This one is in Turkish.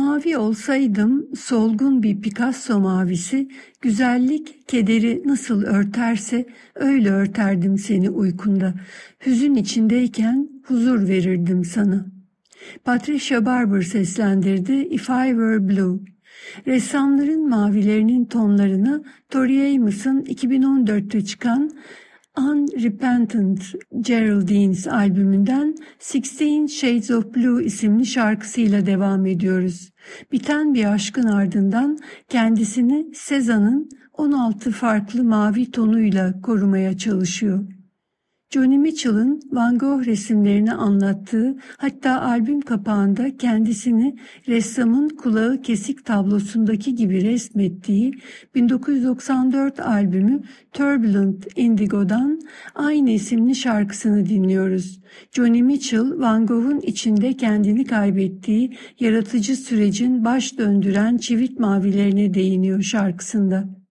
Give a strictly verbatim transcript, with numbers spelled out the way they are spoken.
Mavi olsaydım solgun bir Picasso mavisi, güzellik kederi nasıl örterse öyle örterdim seni uykunda. Hüzün içindeyken huzur verirdim sana. Patricia Barber seslendirdi If I Were Blue. Ressamların mavilerinin tonlarına Tori Amos'un iki bin on dörtte çıkan Unrepentant Geraldines albümünden Sixteen Shades of Blue isimli şarkısıyla devam ediyoruz. Biten bir aşkın ardından kendisini Cézanne'ın on altı farklı mavi tonuyla korumaya çalışıyor. Joni Mitchell'ın Van Gogh resimlerini anlattığı, hatta albüm kapağında kendisini ressamın kulağı kesik tablosundaki gibi resmettiği bin dokuz yüz doksan dört albümü Turbulent Indigo'dan aynı isimli şarkısını dinliyoruz. Joni Mitchell, Van Gogh'un içinde kendini kaybettiği yaratıcı sürecin baş döndüren çivit mavilerine değiniyor şarkısında.